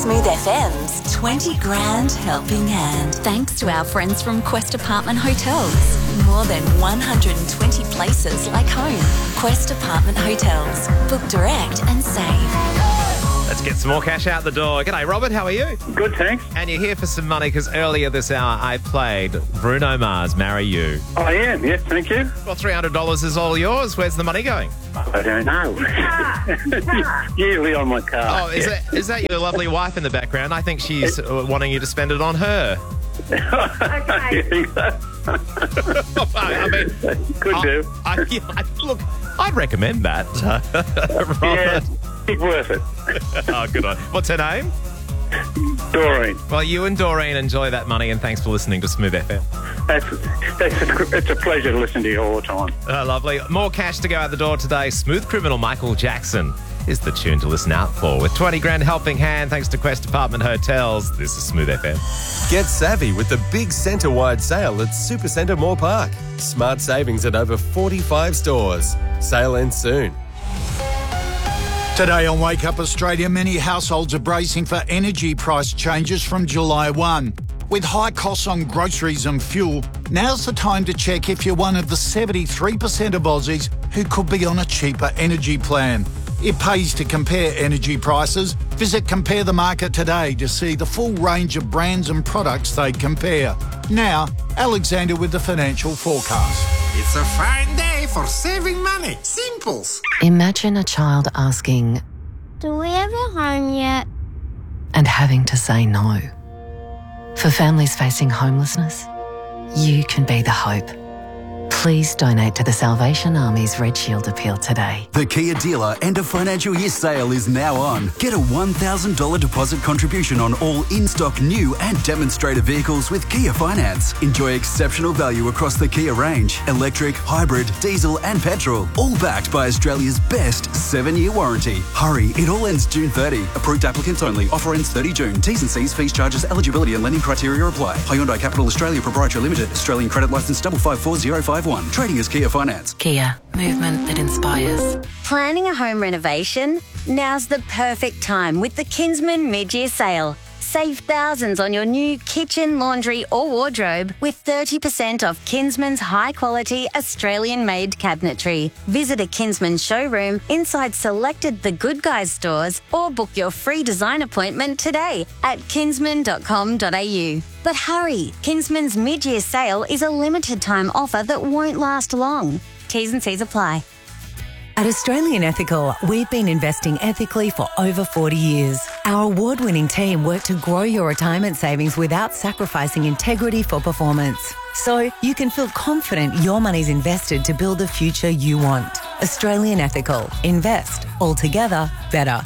Smooth FM's 20 Grand Helping Hand. Thanks to our friends from Quest Apartment Hotels. More than 120 places like home. Quest Apartment Hotels. Book direct and save. Let's get some more cash out the door. G'day, Robert. How are you? Good, thanks. And you're here for some money because earlier this hour I played Bruno Mars, Marry You. I am, yes, thank you. Well, $300 is all yours. Where's the money going? I don't know. Usually on my car. Oh, is that your lovely wife in the background? I think she's wanting you to spend it on her. You think so? I mean, Could do. Look, I'd recommend that, Robert. Yeah, it's worth it. Oh, good on. What's her name? Doreen. Well, you and Doreen enjoy that money, and thanks for listening to Smooth FM. It's a pleasure to listen to you all the time. Oh, lovely. More cash to go out the door today. Smooth criminal Michael Jackson is the tune to listen out for. With 20 grand helping hand, thanks to Quest Apartment Hotels, this is Smooth FM. Get savvy with the big centre-wide sale at Supercentre Moore Park. Smart savings at over 45 stores. Sale ends soon. Today on Wake Up Australia, many households are bracing for energy price changes from July 1. With high costs on groceries and fuel, now's the time to check if you're one of the 73% of Aussies who could be on a cheaper energy plan. It pays to compare energy prices. Visit Compare the Market today to see the full range of brands and products they compare. Now, Alexander with the financial forecast. It's a fine day for saving money. Simples. Imagine a child asking, "Do we have a home yet?" and having to say no. For families facing homelessness, you can be the hope. Please donate to the Salvation Army's Red Shield appeal today. The Kia dealer end of financial year sale is now on. Get a $1,000 deposit contribution on all in-stock new and demonstrator vehicles with Kia Finance. Enjoy exceptional value across the Kia range. Electric, hybrid, diesel and petrol. All backed by Australia's best 7-year warranty. Hurry, it all ends June 30. Approved applicants only. Offer ends 30 June. T's and C's, fees, charges, eligibility and lending criteria apply. Hyundai Capital Australia Proprietary Limited. Australian credit licence 554051. Trading as Kia Finance. Kia, movement that inspires. Planning a home renovation? Now's the perfect time with the Kinsman mid-year sale. Save thousands on your new kitchen, laundry or wardrobe with 30% off Kinsman's high-quality Australian-made cabinetry. Visit a Kinsman showroom inside selected The Good Guys stores or book your free design appointment today at kinsman.com.au. But hurry, Kinsman's mid-year sale is a limited-time offer that won't last long. T's and C's apply. At Australian Ethical, we've been investing ethically for over 40 years. Our award-winning team work to grow your retirement savings without sacrificing integrity for performance. So you can feel confident your money's invested to build the future you want. Australian Ethical. Invest. Altogether better.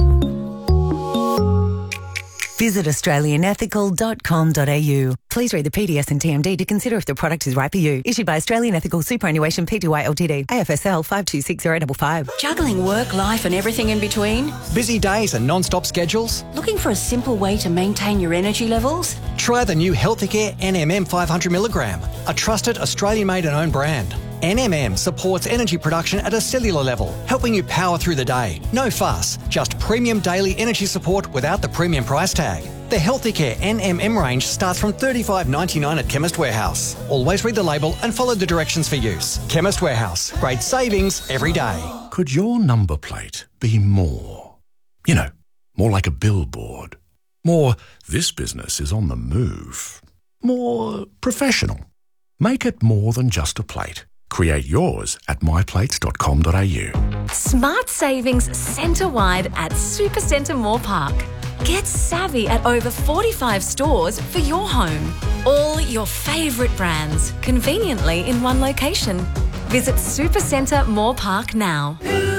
Visit australianethical.com.au. Please read the PDS and TMD to consider if the product is right for you. Issued by Australian Ethical Superannuation Pty Ltd. AFSL 526055. Juggling work, life and everything in between? Busy days and non-stop schedules? Looking for a simple way to maintain your energy levels? Try the new Healthicare NMM 500mg, a trusted Australian-made and owned brand. NMM supports energy production at a cellular level, helping you power through the day. No fuss, just premium daily energy support without the premium price tag. The Healthicare NMM range starts from $35.99 at Chemist Warehouse. Always read the label and follow the directions for use. Chemist Warehouse, great savings every day. Could your number plate be more? You know, more like a billboard. More, this business is on the move. More professional. Make it more than just a plate. Create yours at myplates.com.au. Smart savings centre-wide at Supercentre Moore Park. Get savvy at over 45 stores for your home. All your favourite brands, conveniently in one location. Visit Supercentre Moore Park now.